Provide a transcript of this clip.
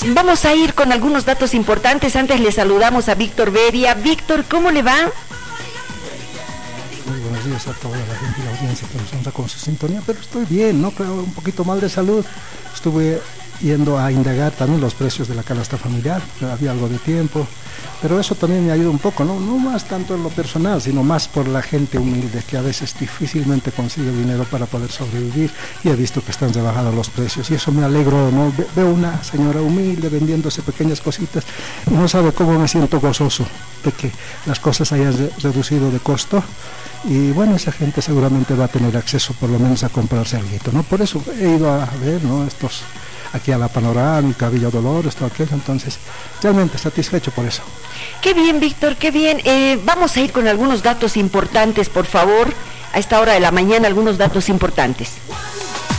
Vamos a ir con algunos datos importantes. Antes le saludamos a Víctor Beria. Víctor, ¿cómo le va? Muy buenos días a toda la gente y la audiencia que nos honra con su sintonía, pero estoy bien, ¿no? Creo un poquito mal de salud. Estuve yendo a indagar también los precios de la canasta familiar, había algo de tiempo, pero eso también me ayuda un poco, ¿no? No más tanto en lo personal, sino más por la gente humilde que a veces difícilmente consigue dinero para poder sobrevivir, y he visto que están rebajados los precios y eso me alegro, ¿no? Veo una señora humilde vendiéndose pequeñas cositas y no sabe cómo me siento gozoso de que las cosas hayan reducido de costo. Y bueno, esa gente seguramente va a tener acceso por lo menos a comprarse algo, ¿no? Por eso he ido a ver, ¿no? Aquí a la Panorámica, Villa Dolores, todo aquello, entonces realmente satisfecho por eso. Qué bien, Víctor, qué bien. Vamos a ir con algunos datos importantes, por favor. A esta hora de la mañana, algunos datos importantes.